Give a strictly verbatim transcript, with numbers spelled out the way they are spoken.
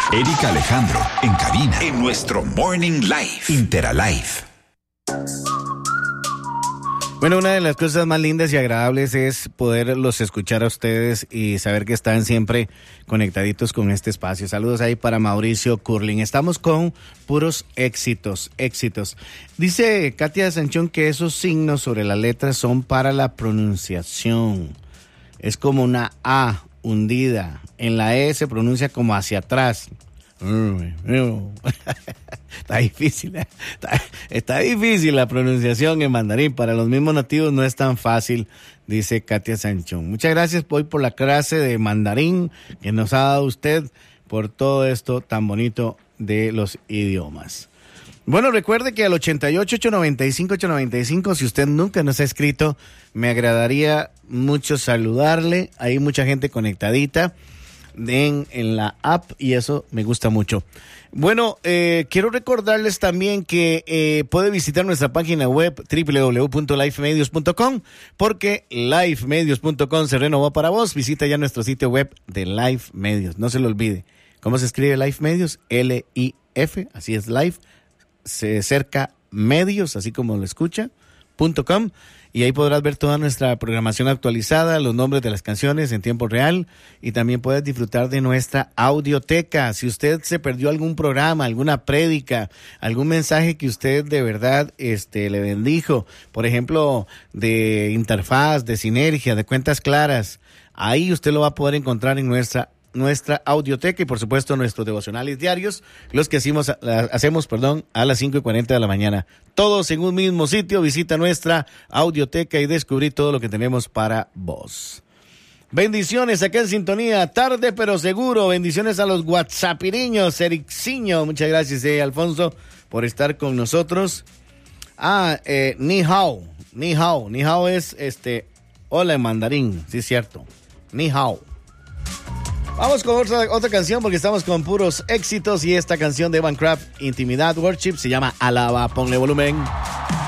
Erika Alejandro, en cabina, en nuestro Morning Live, Interalife. Bueno, una de las cosas más lindas y agradables es poderlos escuchar a ustedes y saber que están siempre conectaditos con este espacio. Saludos ahí para Mauricio Curling. Estamos con puros éxitos, éxitos. Dice Katia Sanchón que esos signos sobre la letra son para la pronunciación. Es como una A hundida. En la E se pronuncia como hacia atrás. Está difícil, ¿eh? está, está difícil la pronunciación en mandarín. Para los mismos nativos no es tan fácil, dice Katia Sanchón. Muchas gracias hoy por la clase de mandarín que nos ha dado usted, por todo esto tan bonito de los idiomas. Bueno, recuerde que al ochenta y ocho, ochocientos noventa y cinco, ochocientos noventa y cinco, si usted nunca nos ha escrito, me agradaría mucho saludarle. Hay mucha gente conectadita En, en la app y eso me gusta mucho. Bueno, eh, quiero recordarles también que eh, puede visitar nuestra página web doble u doble u doble u punto life medios punto com porque life medios punto com se renovó para vos. Visita ya nuestro sitio web de Life Medios, no se lo olvide. ¿Cómo se escribe Life Medios? L I F, así es Life, se cerca medios, así como lo escucha, punto com. Y ahí podrás ver toda nuestra programación actualizada, los nombres de las canciones en tiempo real y también puedes disfrutar de nuestra audioteca. Si usted se perdió algún programa, alguna prédica, algún mensaje que usted de verdad este, le bendijo, por ejemplo, de Interfaz, de Sinergia, de Cuentas Claras, ahí usted lo va a poder encontrar en nuestra nuestra audioteca y por supuesto nuestros devocionales diarios, los que hacemos, hacemos perdón, a las cinco y cuarenta de la mañana. Todos en un mismo sitio. Visita nuestra audioteca y descubrí todo lo que tenemos para vos. Bendiciones acá en sintonía, tarde pero seguro. Bendiciones a los whatsappiriños, Ericciño, muchas gracias eh, Alfonso por estar con nosotros. Ah, eh, ni hao, ni hao, ni hao es este, hola en mandarín, sí es cierto, ni hao. Vamos con otra, otra canción porque estamos con puros éxitos y esta canción de Evan Craft, Intimidad Worship, se llama Alaba, ponle volumen.